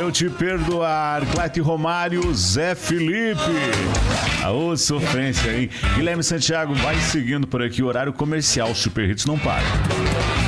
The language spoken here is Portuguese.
eu te perdoar. Clayton Romário, Zé Felipe. Ô, sofrência, hein? Guilherme Santiago, vai seguindo por aqui o horário comercial. Super Hits não para.